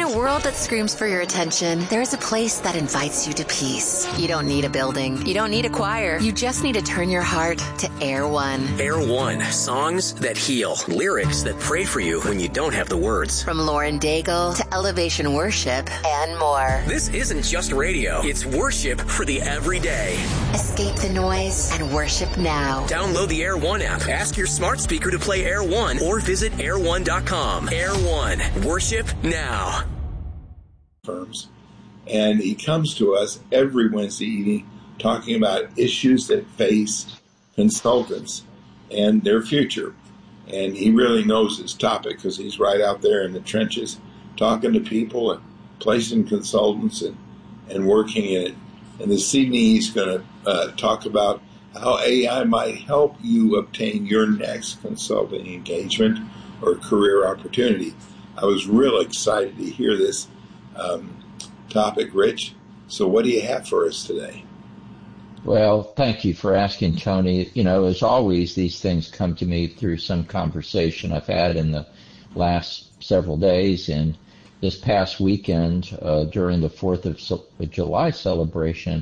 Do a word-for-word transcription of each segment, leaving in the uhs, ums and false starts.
a world that screams for your attention, there is a place that invites you to peace. You don't need a building. You don't need a choir. You just need to turn your heart to Air One. Air One. Songs that heal. Lyrics that pray for you when you don't have the words. From Lauren Daigle to Elevation Worship and more. This isn't just radio. It's worship for the everyday. Escape the noise and worship now. Download the Air One app. Ask your smart speaker to play Air One or visit air one dot com. Air One. Worship now. Firms. And he comes to us every Wednesday evening talking about issues that face consultants and their future. And he really knows his topic because he's right out there in the trenches talking to people and placing consultants and, and working in it. And this evening he's going to uh, talk about how A I might help you obtain your next consulting engagement or career opportunity. I was real excited to hear this um, topic, Rich. So what do you have for us today? Well, thank you for asking, Tony. You know, as always, these things come to me through some conversation I've had in the last several days. And this past weekend, uh, during the fourth of July celebration,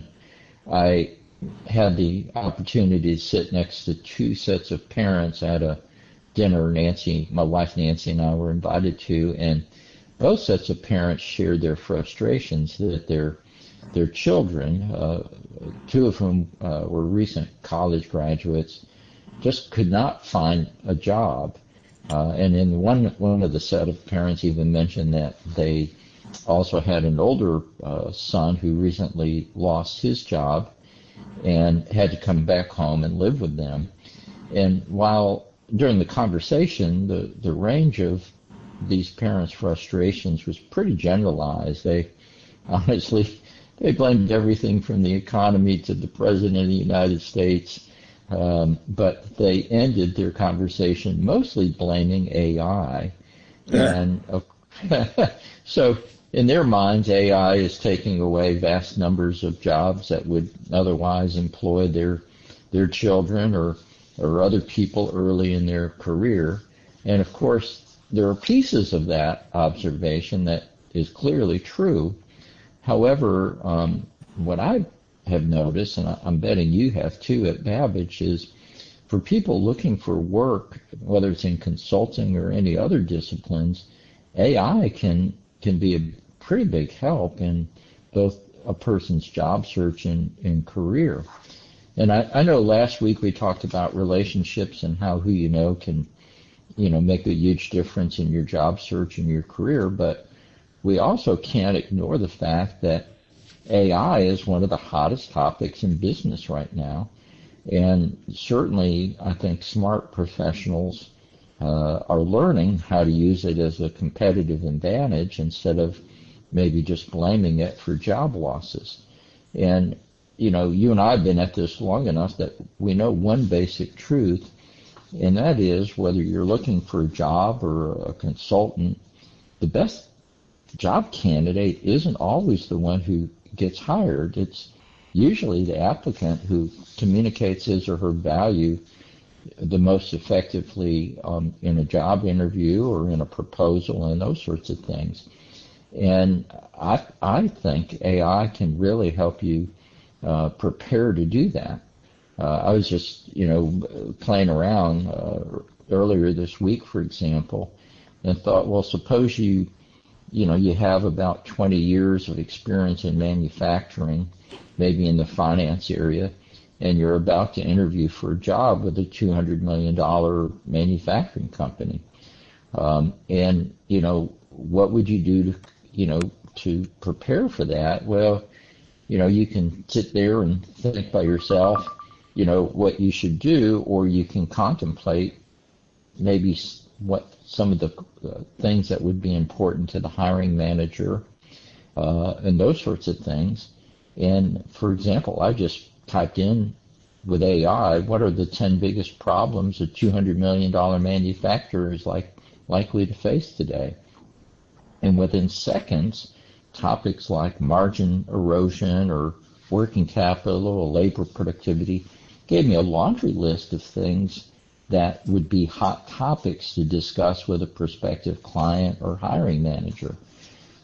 I had the opportunity to sit next to two sets of parents at a dinner Nancy, my wife Nancy and I were invited to, and both sets of parents shared their frustrations that their their children, uh, two of whom uh, were recent college graduates, just could not find a job. Uh, and then one one of the set of parents even mentioned that they also had an older uh, son who recently lost his job and had to come back home and live with them. And while during the conversation, the, the range of these parents' frustrations was pretty generalized. They honestly, they blamed everything from the economy to the President of the United States, um, but they ended their conversation mostly blaming A I. Yeah. And uh, so in their minds, A I is taking away vast numbers of jobs that would otherwise employ their their children or or other people early in their career. And of course, there are pieces of that observation that is clearly true. However, um, what I have noticed, and I'm betting you have too at Babbage, is for people looking for work, whether it's in consulting or any other disciplines, A I can can be a pretty big help in both a person's job search and, and career. And I, I know last week we talked about relationships and how who you know can, you know, make a huge difference in your job search and your career, but we also can't ignore the fact that A I is one of the hottest topics in business right now. And certainly I think smart professionals uh, are learning how to use it as a competitive advantage instead of maybe just blaming it for job losses. And you know, you and I have been at this long enough that we know one basic truth, and that is whether you're looking for a job or a consultant, the best job candidate isn't always the one who gets hired. It's usually the applicant who communicates his or her value the most effectively um, in a job interview or in a proposal and those sorts of things. And I, I think A I can really help you Uh, prepare to do that. Uh, I was just, you know, playing around uh, earlier this week, for example, and thought, well, suppose you, you know, you have about twenty years of experience in manufacturing, maybe in the finance area, and you're about to interview for a job with a two hundred million dollars manufacturing company. Um, and, you know, what would you do to, you know, to prepare for that? Well, you know, you can sit there and think by yourself, you know, what you should do, or you can contemplate maybe what some of the uh, things that would be important to the hiring manager uh, and those sorts of things. And, for example, I just typed in with A I, what are the ten biggest problems a two hundred million dollars manufacturer is like likely to face today? And within seconds, topics like margin erosion or working capital or labor productivity gave me a laundry list of things that would be hot topics to discuss with a prospective client or hiring manager.